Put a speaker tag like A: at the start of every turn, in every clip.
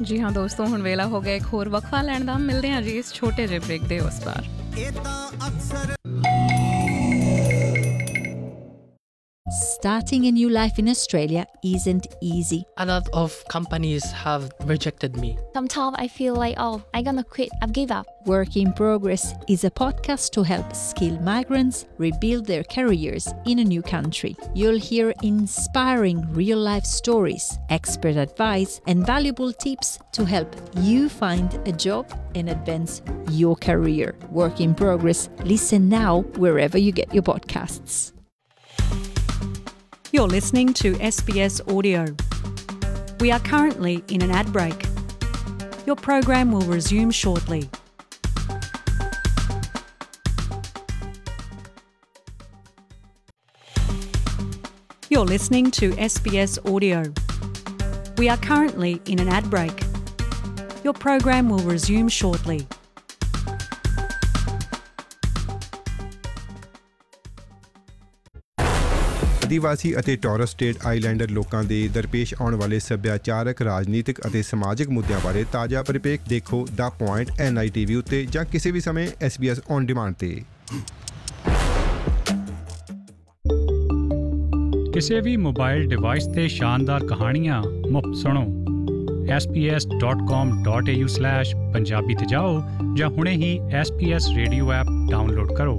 A: ਜੀ ਹਾਂ ਦੋਸਤੋ, ਹੁਣ ਵੇਲਾ ਹੋ ਗਿਆ ਇੱਕ ਹੋਰ ਵਕਫਾ ਲੈਣ ਦਾ। ਮਿਲਦੇ ਹਾਂ ਜੀ ਇਸ ਛੋਟੇ ਜਿਹੇ ਬ੍ਰੇਕ ਦੇ ਉਸ ਪਾਰ।
B: Starting a new life in Australia isn't easy.
C: A lot of companies have rejected me.
D: Sometimes I feel like, I'm gonna quit, I've given up.
B: Work in Progress is a podcast to help skilled migrants rebuild their careers in a new country. You'll hear inspiring real-life stories, expert advice, and valuable tips to help you find a job and advance your career. Work in Progress. Listen now wherever you get your podcasts.
E: You're listening to SBS Audio. We are currently in an ad break. Your program will resume shortly. You're listening to SBS Audio. We are currently in an ad break. Your program will resume shortly.
F: ਆਦੀਵਾਸੀ ਅਤੇ Torres state islander ਲੋਕਾਂ ਦੇ ਦਰਪੇਸ਼ ਆਉਣ ਵਾਲੇ ਸੱਭਿਆਚਾਰਕ, ਰਾਜਨੀਤਿਕ ਅਤੇ ਸਮਾਜਿਕ ਮੁੱਦਿਆਂ ਬਾਰੇ ਤਾਜ਼ਾ ਪਰਿਪੇਖ ਦੇਖੋ ਦਾ ਪੁਆਇੰਟ NITV ਉੱਤੇ ਜਾਂ ਕਿਸੇ ਵੀ ਸਮੇਂ SBS ਔਨ ਡਿਮਾਂਡ ਤੇ।
G: ਕਿਸੇ ਵੀ ਮੋਬਾਈਲ ਡਿਵਾਈਸ ਤੇ ਸ਼ਾਨਦਾਰ ਕਹਾਣੀਆਂ ਮੁਫਤ ਸੁਣੋ। sbs.com.au/ਪੰਜਾਬੀ ਤੇ ਜਾਓ ਜਾਂ ਹੁਣੇ ਹੀ SBS ਰੇਡੀਓ ਐਪ ਡਾਊਨਲੋਡ ਕਰੋ।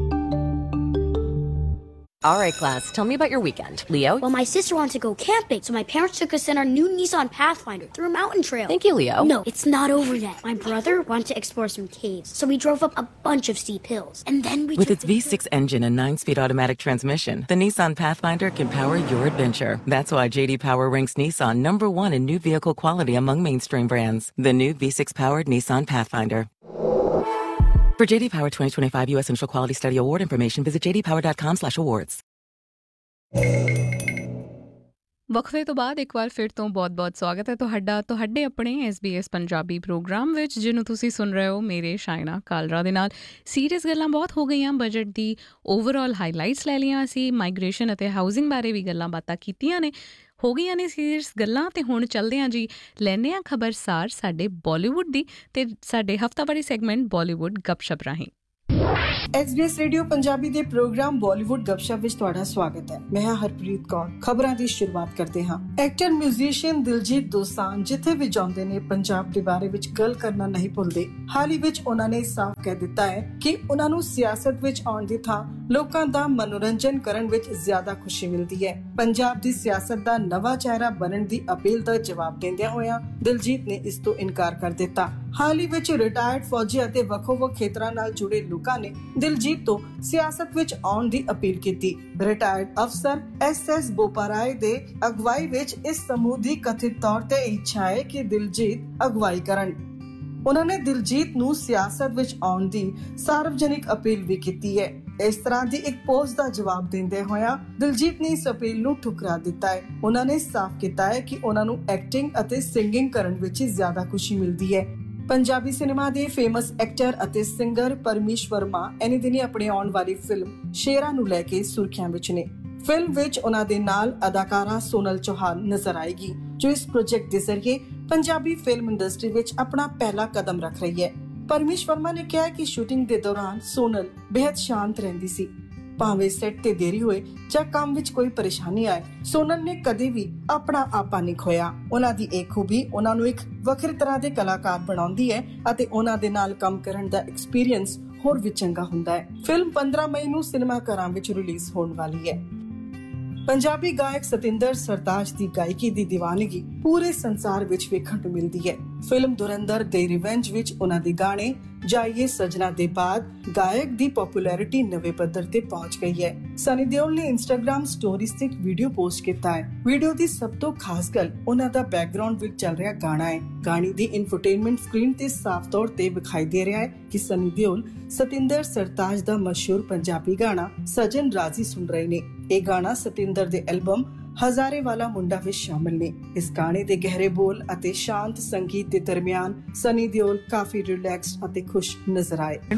H: All right, class, tell me about your weekend. Leo?
I: Well, my sister wanted to go camping, so my parents took us in our new Nissan Pathfinder through a mountain trail.
H: Thank you, Leo.
I: No, it's not over yet. My brother wanted to explore some caves, so we drove up a bunch of steep hills. And then we
H: With its V6 engine and 9-speed automatic transmission, the Nissan Pathfinder can power your adventure. That's why J.D. Power ranks Nissan #1 in new vehicle quality among mainstream brands. The new V6-powered Nissan Pathfinder. For J.D. Power 2025 U.S. Initial Quality Study Award information, visit jdpower.com/awards.
A: ਵਕਫੇ ਤੋਂ ਬਾਅਦ ਇੱਕ ਵਾਰ ਫਿਰ ਤੋਂ ਬਹੁਤ-ਬਹੁਤ ਸਵਾਗਤ ਹੈ ਤੁਹਾਡੇ ਆਪਣੇ SBS ਪੰਜਾਬੀ ਪ੍ਰੋਗਰਾਮ ਵਿੱਚ, ਜਿਹਨੂੰ ਤੁਸੀਂ ਸੁਣ ਰਹੇ ਹੋ ਮੇਰੇ ਸ਼ਾਇਨਾ ਕਾਲਰਾ ਦੇ ਨਾਲ। ਸੀਰੀਅਸ ਗੱਲਾਂ ਬਹੁਤ ਹੋ ਗਈਆਂ, ਬਜਟ ਦੀ ਓਵਰਆਲ ਹਾਈਲਾਈਟਸ ਲੈ ਲਈਆਂ ਅਸੀਂ, ਮਾਈਗ੍ਰੇਸ਼ਨ ਅਤੇ ਹਾਊਸਿੰਗ ਬਾਰੇ ਵੀ ਗੱਲਾਂ ਬਾਤਾਂ ਕੀਤੀਆਂ ਨੇ, ਹੋ ਗਈਆਂ ਨੇ ਸੀਰੀਅਸ ਗੱਲਾਂ। ਅਤੇ ਹੁਣ ਚੱਲਦੇ ਹਾਂ ਜੀ, ਲੈਂਦੇ ਹਾਂ ਖਬਰਸਾਰ ਸਾਡੇ ਬਾਲੀਵੁੱਡ ਦੀ ਅਤੇ ਸਾਡੇ ਹਫ਼ਤਾਵਾਰੀ ਸੈਗਮੈਂਟ ਬਾਲੀਵੁੱਡ ਗੱਪਸ਼ਪ ਰਾਹੀਂ।
J: SBS ਰੇਡੀਓ ਪੰਜਾਬੀ ਦੇ ਪ੍ਰੋਗਰਾਮ ਬਾਲੀਵੁੱਡ ਗੱਪਸ਼ਪ ਵਿੱਚ ਤੁਹਾਡਾ ਸਵਾਗਤ ਹੈ। ਮੈਂ ਹਾਂ ਹਰਪ੍ਰੀਤ ਕੌਰ। ਖਬਰਾਂ ਦੀ ਸ਼ੁਰੂਆਤ ਕਰਦੇ ਹਾਂ। ਐਕਟਰ ਮਿਊਜ਼ੀਸ਼ੀਅਨ ਦਿਲਜੀਤ ਦੋਸਾਂਝ ਜਿੱਥੇ ਵੀ ਜਾਂਦੇ ਨੇ ਪੰਜਾਬ ਦੇ ਬਾਰੇ ਵਿੱਚ ਗੱਲ ਕਰਨਾ ਨਹੀਂ ਭੁੱਲਦੇ। ਹਾਲ ਹੀ ਵਿੱਚ ਉਹਨਾਂ ਨੇ ਸਾਫ਼ ਕਹਿ ਦਿੱਤਾ ਹੈ ਕਿ ਉਹਨਾਂ ਨੂੰ ਸਿਆਸਤ ਵਿੱਚ ਆਉਣ ਦੀ ਥਾਂ ਲੋਕਾਂ ਦਾ ਮਨੋਰੰਜਨ ਕਰਨ ਵਿੱਚ ਜ਼ਿਆਦਾ ਖੁਸ਼ੀ ਮਿਲਦੀ ਹੈ। ਪੰਜਾਬ ਦੀ ਸਿਆਸਤ ਦਾ ਨਵਾਂ ਚਿਹਰਾ ਬਣਨ ਦੀ ਅਪੀਲ ਦਾ ਜਵਾਬ ਦਿੰਦਿਆਂ ਹੋਇਆਂ ਦਿਲਜੀਤ ਨੇ ਇਸ ਤੋਂ ਇਨਕਾਰ ਕਰ ਦਿੱਤਾ। ਹਾਲ ਹੀ ਵਿੱਚ ਰਿਟਾਇਰਡ ਫੌਜੀ ਅਤੇ ਵੱਖੋ-ਵੱਖ ਖੇਤਰਾਂ ਨਾਲ ਜੁੜੇ ਲੋਕਾਂ ਨੇ ਦਿਲਜੀਤ ਤੋਂ ਸਿਆਸਤ ਵਿੱਚ ਆਉਣ ਦੀ ਅਪੀਲ ਕੀਤੀ। ਰਿਟਾਇਰਡ ਅਫਸਰ SS ਬੋਪਾਰਾਏ ਦੇ ਅਗਵਾਈ ਵਿੱਚ ਇਸ ਸਮੂਹ ਦੀ ਕਥਿਤ ਤੌਰ ਤੇ ਇੱਛਾ ਹੈ ਕਿ ਦਿਲਜੀਤ ਅਗਵਾਈ ਕਰਨ। ਉਹਨਾਂ ਨੇ ਦਿਲਜੀਤ ਨੂੰ ਸਿਆਸਤ ਵਿੱਚ ਆਉਣ ਦੀ ਸਾਰਵਜਨਿਕ ਅਪੀਲ ਵੀ ਕੀਤੀ ਹੈ। ਇਸ ਤਰ੍ਹਾਂ ਦੀ ਇੱਕ ਪੋਸਟ ਦਾ ਜਵਾਬ ਦਿੰਦੇ ਹੋਇਆ ਦਿਲਜੀਤ ਨੇ ਇਸ ਅਪੀਲ ਨੂੰ ਠੁਕਰਾ ਦਿੱਤਾ ਹੈ। ਉਹਨਾਂ ਨੇ ਸਾਫ਼ ਕੀਤਾ ਹੈ ਕਿ ਉਹਨਾਂ ਨੂੰ ਐਕਟਿੰਗ ਅਤੇ ਸਿੰਗਿੰਗ ਕਰਨ ਵਿੱਚ ਜ਼ਿਆਦਾ ਖੁਸ਼ੀ ਮਿਲਦੀ ਹੈ। ਪੰਜਾਬੀ ਸਿਨੇਮਾ ਦੇ ਫੇਮਸ ਐਕਟਰ ਅਤੇ ਸਿੰਗਰ ਪਰਮੀਸ਼ ਵਰਮਾ ਇਨੀ ਦਿਨੀ ਆਪਣੀ ਆਉਣ ਵਾਲੀ ਫਿਲਮ ਸ਼ੇਰਾਂ ਨੂੰ ਲੈ ਕੇ ਸੁਰਖੀਆਂ ਵਿੱਚ ਨੇ। ਫਿਲਮ ਵਿੱਚ ਉਹਨਾਂ ਦੇ ਨਾਲ ਅਦਾਕਾਰਾ ਸੋਨਲ ਚੌਹਾਨ ਨਜ਼ਰ ਆਏਗੀ, ਜੋ ਇਸ ਪ੍ਰੋਜੈਕਟ ਦੇ ਜ਼ਰੀਏ ਪੰਜਾਬੀ ਫਿਲਮ ਇੰਡਸਟਰੀ ਵਿੱਚ ਆਪਣਾ ਪਹਿਲਾ ਕਦਮ ਰੱਖ ਰਹੀ ਹੈ। ਪਰਮੀਸ਼ ਵਰਮਾ ਨੇ ਕਿਹਾ ਕਿ ਸ਼ੂਟਿੰਗ ਦੇ ਦੌਰਾਨ ਸੋਨਲ ਬੇहद ਸ਼ਾਂਤ ਰਹਿੰਦੀ ਸੀ। ਭਾਵੇਂ ਸੈੱਟ ਤੇ ਦੇਰੀ ਹੋਏ ਜਾਂ ਕੰਮ ਵਿੱਚ ਕੋਈ ਪਰੇਸ਼ਾਨੀ ਆਏ, ਸੋਨਲ ਨੇ ਕਦੇ ਵੀ ਆਪਣਾ ਆਪਾ ਨਹੀਂ ਖੋਇਆ। ਉਹਨਾਂ ਦੀ ਇਹ ਖੂਬੀ ਉਹਨਾਂ ਨੂੰ ਇੱਕ ਵੱਖਰੀ ਤਰ੍ਹਾਂ ਦੇ ਕਲਾਕਾਰ ਬਣਾਉਂਦੀ ਹੈ ਅਤੇ ਉਹਨਾਂ ਦੇ ਨਾਲ ਕੰਮ ਕਰਨ ਦਾ ਐਕਸਪੀਰੀਅੰਸ ਹੋਰ ਵੀ ਚੰਗਾ ਹੁੰਦਾ ਹੈ। ਫਿਲਮ 15 ਮਈ ਨੂੰ ਸਿਨੇਮਾ ਘਰਾਂ ਵਿੱਚ ਰਿਲੀਜ਼ ਹੋਣ ਵਾਲੀ ਹੈ। ਪੰਜਾਬੀ ਗਾਇਕ ਸਤਿੰਦਰ ਸਰਤਾਜ ਦੀ ਗਾਇਕੀ ਦੀ ਦੀਵਾਨਗੀ ਪੂਰੇ ਸੰਸਾਰ ਵਿੱਚ ਵੇਖਣ ਨੂੰ ਮਿਲਦੀ ਹੈ। ਫਿਲਮ ਦੁਰੰਦਰ ਦੇ ਰਿਵੈਂਜ ਵਿੱਚ ਉਹਨਾਂ ਦੇ ਗਾਣੇ ਜਾਈਏ ਸਜਣਾ ਦੇ ਬਾਅਦ ਗਾਇਕ ਦੀ ਪਪੂਲੈਰਿਟੀ ਨਵੇਂ ਪੱਧਰ ਤੇ ਪਹੁੰਚ ਗਈ ਹੈ। ਸਨੀ ਦਿਓਲ ਨੇ ਇੰਸਟਾਗ੍ਰਾਮ ਸਟੋਰੀਜ਼ ਤੇ ਇੱਕ ਵੀਡੀਓ ਪੋਸਟ ਕੀਤਾ ਹੈ। ਵੀਡੀਓ ਦੀ ਸਭ ਤੋਂ ਖਾਸ ਗੱਲ ਉਹਨਾਂ ਦਾ ਬੈਕਗ੍ਰਾਉਂਡ ਵਿੱਚ ਚੱਲ ਰਿਹਾ ਗਾਣਾ ਹੈ। ਗਾਣੇ ਦੀ ਇਨਫੋਟੇਨਮੈਂਟ ਸਕਰੀਨ ਤੇ ਸਾਫ਼ ਤੌਰ ਤੇ ਵਿਖਾਈ ਦੇ ਰਿਹਾ ਹੈ ਕਿ ਸਨੀ ਦਿਓਲ ਸਤਿੰਦਰ ਸਰਤਾਜ ਦਾ ਮਸ਼ਹੂਰ ਪੰਜਾਬੀ ਗਾਣਾ ਸਜਨ ਰਾਜ਼ੀ ਸੁਣ ਰਹੇ ਨੇ। ਇਹ ਗਾਣਾ ਸਤਿੰਦਰ ਦੇ ਐਲਬਮ ਹਜ਼ਾਰੇ ਵਾਲਾ ਮੁੰਡਾ ਵਿੱਚ ਸ਼ਾਮਿਲ ਨੇ। ਇਸ ਗਾਣੇ ਦੇ ਗਹਿਰੇ ਬੋਲ ਅਤੇ ਸ਼ਾਂਤ ਸੰਗੀਤ ਦੇ ਦਰਮਿਆਨ ਸਨੀ ਦਿਓਲ ਕਾਫੀ ਰਿਲੈਕਸਡ ਅਤੇ ਖੁਸ਼ ਨਜ਼ਰ ਆਏ।